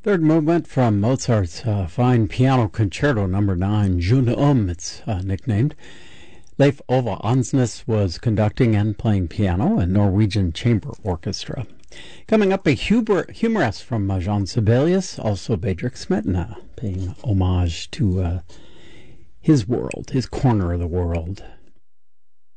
Third movement from Mozart's fine piano concerto number 9, Jeune it's nicknamed. Leif Ove Ansnes was conducting and playing piano, and Norwegian Chamber Orchestra. Coming up, a humorous from Jean Sibelius, also Bedřich Smetana, paying homage to his world, his corner of the world.